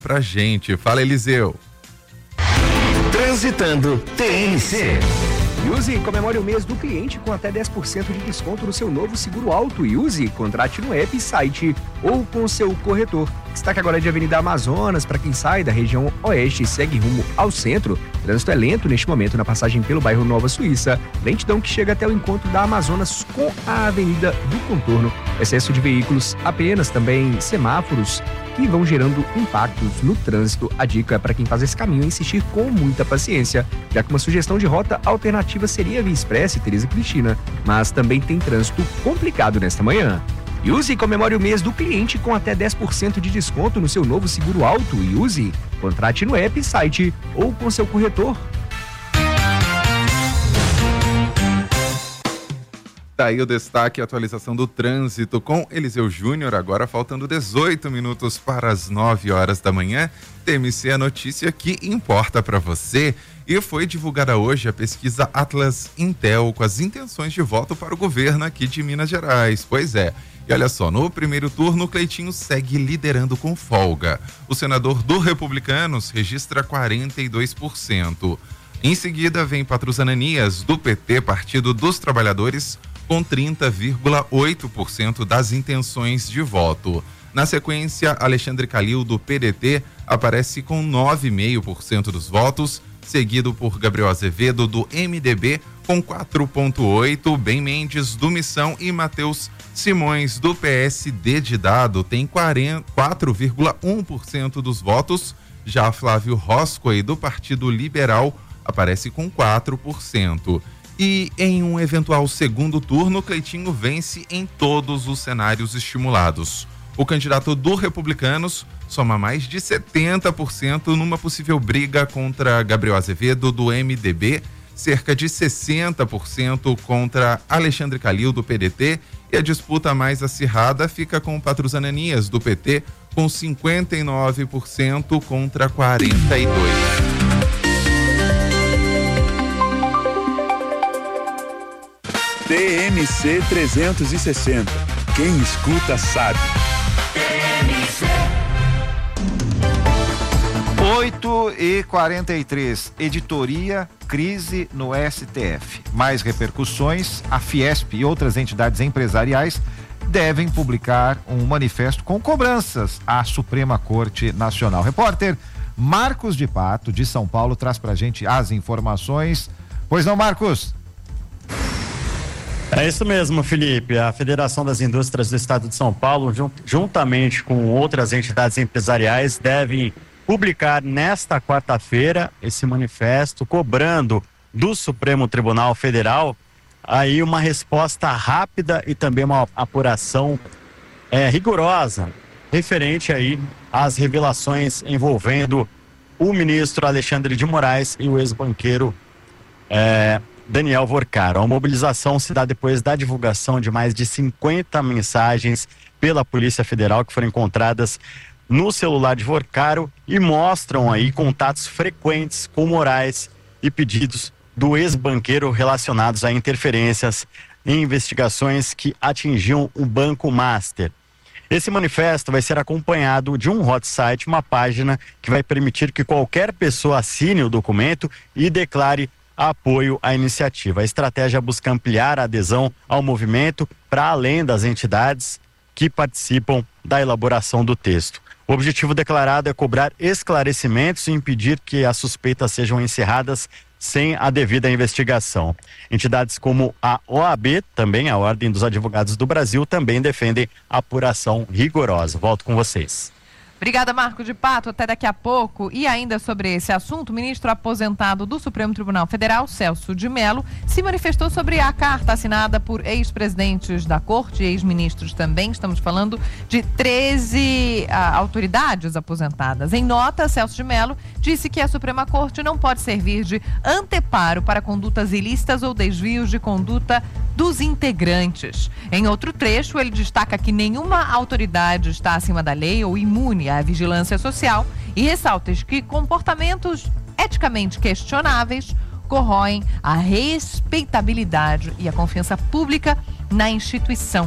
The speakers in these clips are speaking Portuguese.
pra gente. Fala, Eliseu. Transitando TNC. Use e comemore o mês do cliente com até 10% de desconto no seu novo seguro auto. Use, contrate no app, site ou com seu corretor. Destaque agora de Avenida Amazonas para quem sai da região oeste e segue rumo ao centro. O trânsito é lento neste momento na passagem pelo bairro Nova Suíça. Lentidão que chega até o encontro da Amazonas com a Avenida do Contorno. Excesso de veículos apenas, também semáforos que vão gerando impactos no trânsito. A dica para quem faz esse caminho é insistir com muita paciência, já que uma sugestão de rota alternativa seria a Via Expressa e Teresa Cristina, mas também tem trânsito complicado nesta manhã. Use e comemore o mês do cliente com até 10% de desconto no seu novo seguro auto. Use, contrate no app, site ou com seu corretor. Tá aí o destaque e atualização do trânsito com Eliseu Júnior, agora faltando 18 minutos para as 9 horas da manhã. TMC, a notícia que importa para você. E foi divulgada hoje a pesquisa Atlas Intel com as intenções de voto para o governo aqui de Minas Gerais. Pois é. E olha só, no primeiro turno, Cleitinho segue liderando com folga. O senador do Republicanos registra 42%. Em seguida, vem Patrus Ananias, do PT, Partido dos Trabalhadores, com 30,8% das intenções de voto. Na sequência, Alexandre Calil, do PDT, aparece com 9,5% dos votos, seguido por Gabriel Azevedo, do MDB, com 4,8%, Ben Mendes, do Missão, e Matheus Simões, do PSD de Dado, tem 4,1% dos votos. Já Flávio Roscoe, do Partido Liberal, aparece com 4%. E em um eventual segundo turno, Cleitinho vence em todos os cenários estimulados. O candidato do Republicanos soma mais de 70% numa possível briga contra Gabriel Azevedo, do MDB, cerca de 60% contra Alexandre Calil, do PDT, e a disputa mais acirrada fica com Patrus Ananias, do PT, com 59% contra 42%. TMC 360. Quem escuta sabe. 8h43. Editoria Crise no STF. Mais repercussões. A Fiesp e outras entidades empresariais devem publicar um manifesto com cobranças à Suprema Corte Nacional. Repórter Marcos de Pato, de São Paulo, traz pra gente as informações. Pois não, Marcos? É isso mesmo, Felipe. A Federação das Indústrias do Estado de São Paulo, juntamente com outras entidades empresariais, devem publicar nesta quarta-feira esse manifesto cobrando do Supremo Tribunal Federal aí uma resposta rápida e também uma apuração rigorosa referente aí às revelações envolvendo o ministro Alexandre de Moraes e o ex-banqueiro Daniel Vorcaro. A mobilização se dá depois da divulgação de mais de 50 mensagens pela Polícia Federal que foram encontradas no celular de Vorcaro e mostram aí contatos frequentes com Moraes e pedidos do ex-banqueiro relacionados a interferências em investigações que atingiam o Banco Master. Esse manifesto vai ser acompanhado de um hot site, uma página que vai permitir que qualquer pessoa assine o documento e declare apoio à iniciativa. A estratégia busca ampliar a adesão ao movimento para além das entidades que participam da elaboração do texto. O objetivo declarado é cobrar esclarecimentos e impedir que as suspeitas sejam encerradas sem a devida investigação. Entidades como a OAB, também a Ordem dos Advogados do Brasil, também defendem apuração rigorosa. Volto com vocês. Obrigada, Marco de Pato. Até daqui a pouco. E ainda sobre esse assunto, o ministro aposentado do Supremo Tribunal Federal, Celso de Mello, se manifestou sobre a carta assinada por ex-presidentes da Corte e ex-ministros também. Estamos falando de 13 autoridades aposentadas. Em nota, Celso de Mello disse que a Suprema Corte não pode servir de anteparo para condutas ilícitas ou desvios de conduta dos integrantes. Em outro trecho, ele destaca que nenhuma autoridade está acima da lei ou imune à vigilância social e ressalta que comportamentos eticamente questionáveis corroem a respeitabilidade e a confiança pública na instituição.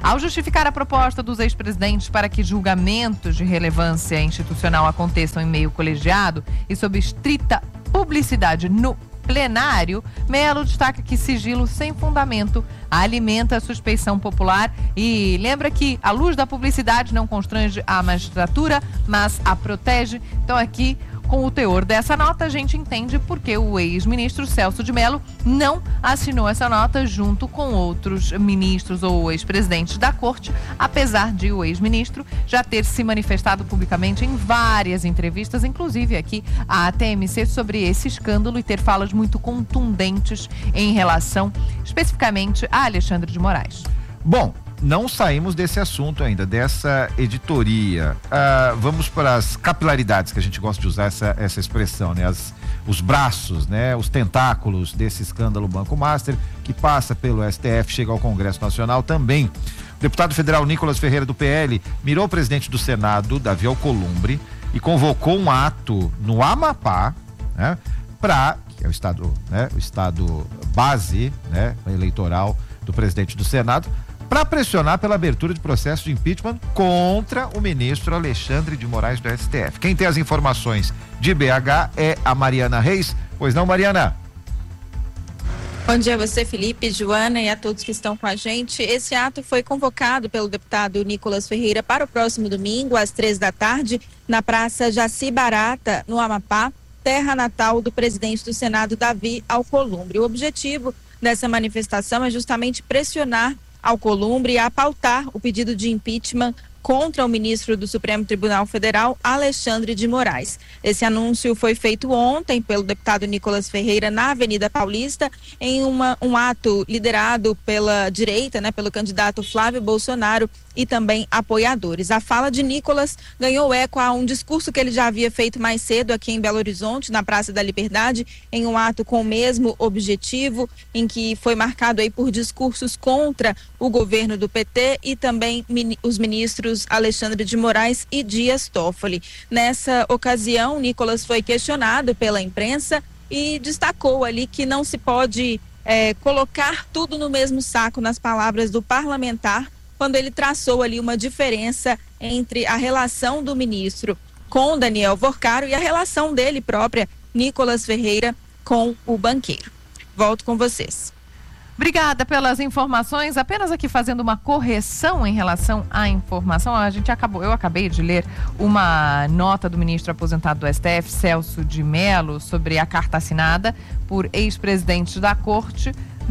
Ao justificar a proposta dos ex-presidentes para que julgamentos de relevância institucional aconteçam em meio colegiado e sob estrita publicidade no plenário, Melo destaca que sigilo sem fundamento alimenta a suspeição popular e lembra que a luz da publicidade não constrange a magistratura, mas a protege. Então aqui, com o teor dessa nota, a gente entende porque o ex-ministro Celso de Mello não assinou essa nota junto com outros ministros ou ex-presidentes da corte, apesar de o ex-ministro já ter se manifestado publicamente em várias entrevistas, inclusive aqui à TMC, sobre esse escândalo e ter falas muito contundentes em relação especificamente a Alexandre de Moraes. Bom, não saímos desse assunto ainda, dessa editoria. Vamos para as capilaridades, que a gente gosta de usar essa expressão, né? Os braços, né? Os tentáculos desse escândalo Banco Master, que passa pelo STF, chega ao Congresso Nacional também. O deputado federal Nicolas Ferreira, do PL, mirou o presidente do Senado, Davi Alcolumbre, e convocou um ato no Amapá, né? Que é o estado base, né? Eleitoral do presidente do Senado, para pressionar pela abertura de processo de impeachment contra o ministro Alexandre de Moraes do STF. Quem tem as informações de BH é a Mariana Reis. Pois não, Mariana? Bom dia a você, Felipe, Joana e a todos que estão com a gente. Esse ato foi convocado pelo deputado Nicolas Ferreira para o próximo domingo, às 15h, na Praça Jaci Barata, no Amapá, terra natal do presidente do Senado, Davi Alcolumbre. O objetivo dessa manifestação é justamente pressionar Alcolumbre a pautar o pedido de impeachment contra o ministro do Supremo Tribunal Federal, Alexandre de Moraes. Esse anúncio foi feito ontem pelo deputado Nicolas Ferreira na Avenida Paulista, em um ato liderado pela direita, né, pelo candidato Flávio Bolsonaro e também apoiadores. A fala de Nicolas ganhou eco a um discurso que ele já havia feito mais cedo aqui em Belo Horizonte, na Praça da Liberdade, em um ato com o mesmo objetivo, em que foi marcado aí por discursos contra o governo do PT e também os ministros Alexandre de Moraes e Dias Toffoli. Nessa ocasião, Nicolas foi questionado pela imprensa e destacou ali que não se pode colocar tudo no mesmo saco, nas palavras do parlamentar, quando ele traçou ali uma diferença entre a relação do ministro com Daniel Vorcaro e a relação dele própria, Nicolas Ferreira, com o banqueiro. Volto com vocês. Obrigada pelas informações. Apenas aqui fazendo uma correção em relação à informação. Eu acabei de ler uma nota do ministro aposentado do STF, Celso de Mello, sobre a carta assinada por ex-presidentes da corte,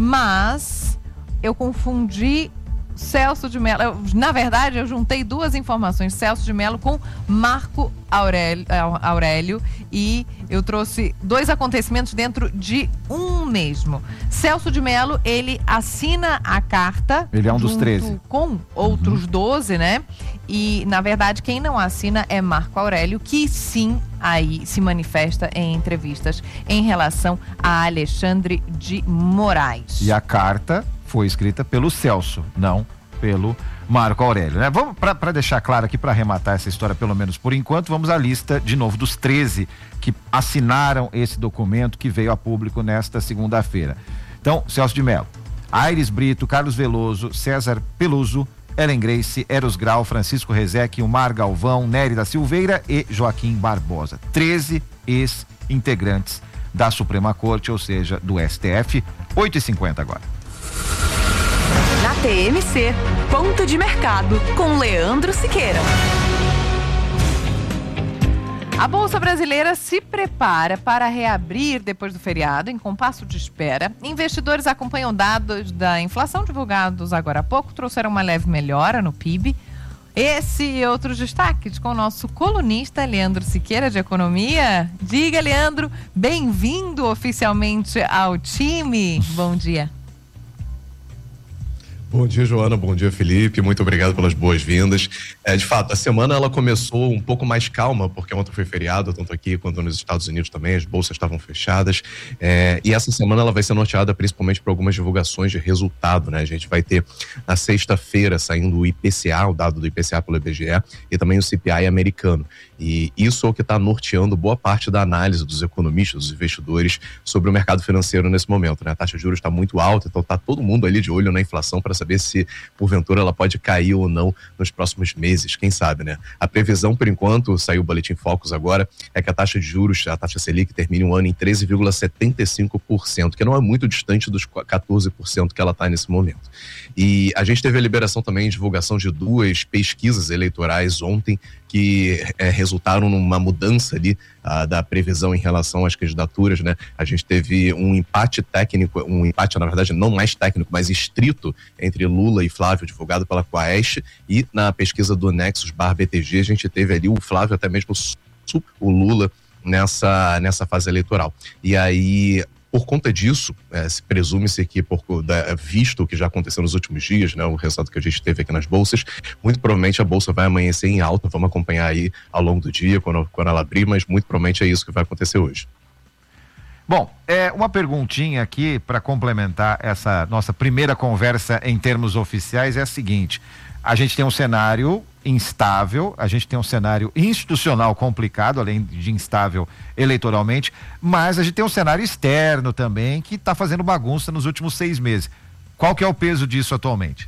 mas eu confundi Celso de Mello. Na verdade, eu juntei duas informações, Celso de Mello com Marco Aurélio, e eu trouxe dois acontecimentos dentro de um mesmo. Celso de Mello, ele assina a carta. Ele é um dos 13. Com outros 12, né? E, na verdade, quem não assina é Marco Aurélio, que sim, aí se manifesta em entrevistas em relação a Alexandre de Moraes. E a carta foi escrita pelo Celso, não pelo Marco Aurélio, né? Vamos, para deixar claro aqui, para arrematar essa história, pelo menos por enquanto, vamos à lista de novo dos 13 que assinaram esse documento que veio a público nesta segunda-feira. Então, Celso de Mello, Aires Brito, Carlos Veloso, César Peluso, Ellen Grace, Eros Grau, Francisco Rezec, Omar Galvão, Nery da Silveira e Joaquim Barbosa. 13 ex-integrantes da Suprema Corte, ou seja, do STF. 8h50 agora. Na TMC, ponto de mercado com Leandro Siqueira. A Bolsa Brasileira se prepara para reabrir depois do feriado, em compasso de espera. Investidores acompanham dados da inflação divulgados agora há pouco, trouxeram uma leve melhora no PIB. Esse e outros destaques com o nosso colunista Leandro Siqueira, de Economia. Diga, Leandro, bem-vindo oficialmente ao time. Bom dia. Bom dia, Joana. Bom dia, Felipe. Muito obrigado pelas boas-vindas. De fato, a semana ela começou um pouco mais calma, porque ontem foi feriado, tanto aqui quanto nos Estados Unidos também, as bolsas estavam fechadas. E essa semana ela vai ser norteada principalmente por algumas divulgações de resultado, né? A gente vai ter na sexta-feira saindo o IPCA, o dado do IPCA pelo IBGE, e também o CPI americano. E isso é o que está norteando boa parte da análise dos economistas, dos investidores sobre o mercado financeiro nesse momento, né? A taxa de juros está muito alta, então está todo mundo ali de olho na inflação para saber saber se, porventura, ela pode cair ou não nos próximos meses, quem sabe, né? A previsão, por enquanto, saiu o Boletim Focus agora, é que a taxa de juros, a taxa Selic, termine um ano em 13,75%, que não é muito distante dos 14% que ela está nesse momento. E a gente teve a liberação também, divulgação de 2 pesquisas eleitorais ontem, que resultaram numa mudança ali da previsão em relação às candidaturas, né? A gente teve um empate técnico, na verdade, não mais técnico, mas estrito entre Lula e Flávio, divulgado pela Quaest, e na pesquisa do Nexus/BTG, a gente teve ali o Flávio, até mesmo o Lula, nessa fase eleitoral. E aí, por conta disso, se presume-se que, visto o que já aconteceu nos últimos dias, né, o resultado que a gente teve aqui nas bolsas, muito provavelmente a bolsa vai amanhecer em alta. Vamos acompanhar aí ao longo do dia, quando ela abrir, mas muito provavelmente é isso que vai acontecer hoje. Bom, uma perguntinha aqui para complementar essa nossa primeira conversa em termos oficiais é a seguinte: a gente tem um cenário instável, a gente tem um cenário institucional complicado, além de instável eleitoralmente, mas a gente tem um cenário externo também que está fazendo bagunça nos últimos 6 meses. Qual que é o peso disso atualmente?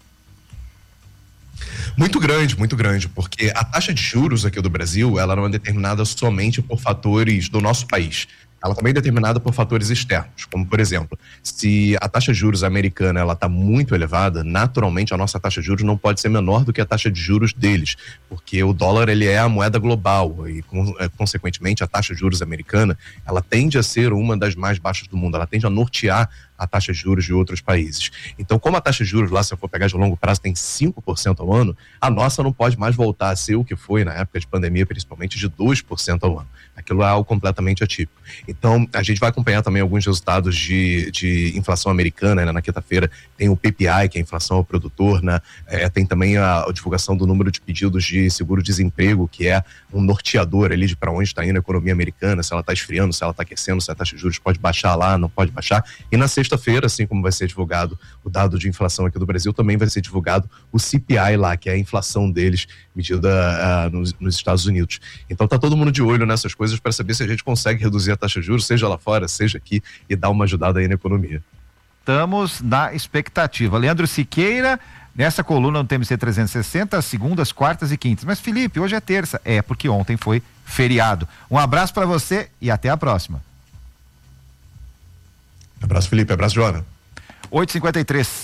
Muito grande, porque a taxa de juros aqui do Brasil, ela não é determinada somente por fatores do nosso país. Ela também é determinada por fatores externos, como, por exemplo, se a taxa de juros americana ela está muito elevada, naturalmente a nossa taxa de juros não pode ser menor do que a taxa de juros deles, porque o dólar ele é a moeda global e, consequentemente, a taxa de juros americana ela tende a ser uma das mais baixas do mundo, ela tende a nortear a taxa de juros de outros países. Então, como a taxa de juros lá, se eu for pegar de longo prazo, tem 5% ao ano, a nossa não pode mais voltar a ser o que foi na época de pandemia, principalmente de 2% ao ano. Aquilo é algo completamente atípico. Então, a gente vai acompanhar também alguns resultados de inflação americana, né? Na quinta-feira tem o PPI, que é a inflação ao produtor, né? Tem também a divulgação do número de pedidos de seguro-desemprego, que é um norteador ali de para onde está indo a economia americana, se ela está esfriando, se ela está aquecendo, se a taxa de juros pode baixar lá, não pode baixar. E na sexta-feira, assim como vai ser divulgado o dado de inflação aqui do Brasil, também vai ser divulgado o CPI lá, que é a inflação deles medida nos Estados Unidos. Então tá todo mundo de olho nessas coisas para saber se a gente consegue reduzir a taxa de juros, seja lá fora, seja aqui, e dar uma ajudada aí na economia. Estamos na expectativa. Leandro Siqueira, nessa coluna no TMC 360, segundas, quartas e quintas. Mas, Felipe, hoje é terça. Porque ontem foi feriado. Um abraço para você e até a próxima. Abraço, Felipe. Abraço, Joana. 8h53.